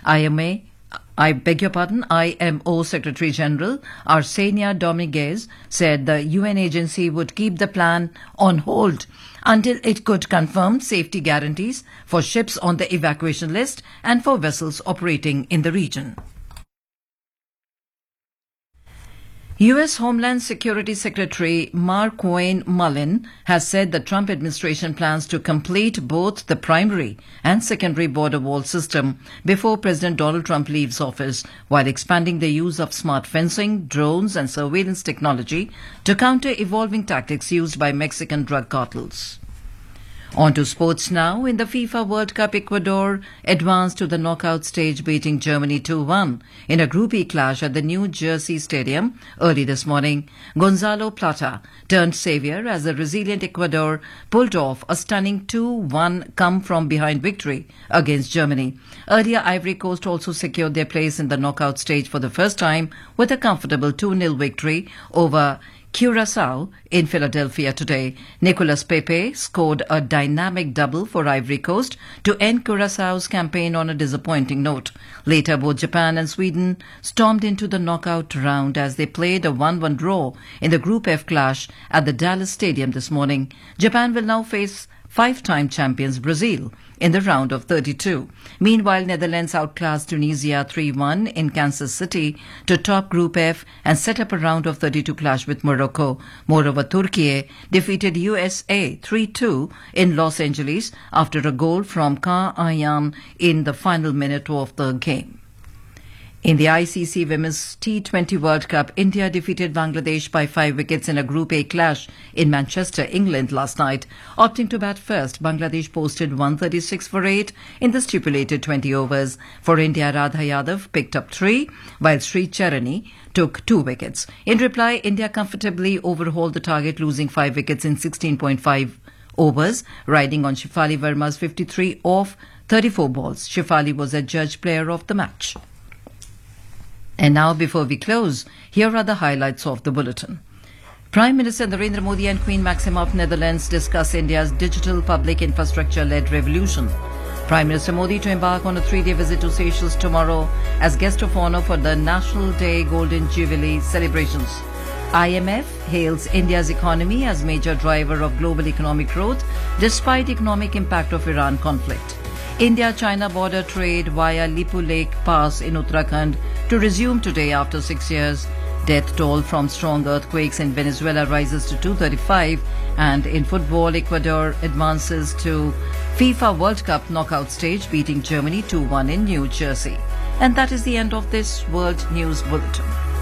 IMO Secretary General Arsenia Dominguez said the UN agency would keep the plan on hold until it could confirm safety guarantees for ships on the evacuation list and for vessels operating in the region. U.S. Homeland Security Secretary Markwayne Mullin has said the Trump administration plans to complete both the primary and secondary border wall system before President Donald Trump leaves office, while expanding the use of smart fencing, drones and surveillance technology to counter evolving tactics used by Mexican drug cartels. On to sports now. In the FIFA World Cup, Ecuador advanced to the knockout stage, beating Germany 2-1 in a Group E clash at the New Jersey Stadium early this morning. Gonzalo Plata turned saviour as the resilient Ecuador pulled off a stunning 2-1 come-from-behind victory against Germany. Earlier, Ivory Coast also secured their place in the knockout stage for the first time with a comfortable 2-0 victory over Curaçao in Philadelphia today. Nicolas Pepe scored a dynamic double for Ivory Coast to end Curaçao's campaign on a disappointing note. Later, both Japan and Sweden stormed into the knockout round as they played a 1-1 draw in the Group F clash at the Dallas Stadium this morning. Japan will now face five-time champions Brazil in the round of 32. Meanwhile, Netherlands outclassed Tunisia 3-1 in Kansas City to top Group F and set up a round of 32 clash with Morocco. Moreover, Turkey defeated USA 3-2 in Los Angeles after a goal from Ka Ayan in the final minute of the game. In the ICC Women's T20 World Cup, India defeated Bangladesh by 5 wickets in a Group A clash in Manchester, England last night. Opting to bat first, Bangladesh posted 136 for 8 in the stipulated 20 overs. For India, Radha Yadav picked up 3, while Sri Charani took 2 wickets. In reply, India comfortably overhauled the target, losing 5 wickets in 16.5 overs, riding on Shefali Verma's 53 off 34 balls. Shefali was adjudged player of the match. And now, before we close, here are the highlights of the bulletin. Prime Minister Narendra Modi and Queen Maxima of Netherlands discuss India's digital public infrastructure-led revolution. Prime Minister Modi to embark on a 3-day visit to Seychelles tomorrow as guest of honour for the National Day Golden Jubilee celebrations. IMF hails India's economy as major driver of global economic growth despite economic impact of Iran conflict. India-China border trade via Lipu Lake Pass in Uttarakhand to resume today after 6 years. Death toll from strong earthquakes in Venezuela rises to 235. And in football, Ecuador advances to FIFA World Cup knockout stage, beating Germany 2-1 in New Jersey. And that is the end of this World News Bulletin.